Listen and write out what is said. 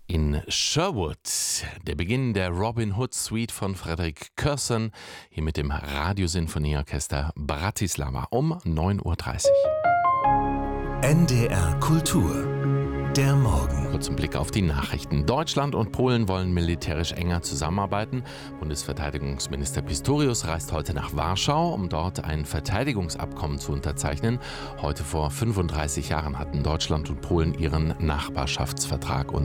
In Sherwood, der Beginn der Robin Hood Suite von Frederic Curson, hier mit dem Radiosinfonieorchester Bratislava um 9:30 Uhr. NDR Kultur. Der Morgen. Kurzen Blick auf die Nachrichten. Deutschland und Polen wollen militärisch enger zusammenarbeiten. Bundesverteidigungsminister Pistorius reist heute nach Warschau, um dort ein Verteidigungsabkommen zu unterzeichnen. Heute vor 35 Jahren hatten Deutschland und Polen ihren Nachbarschaftsvertrag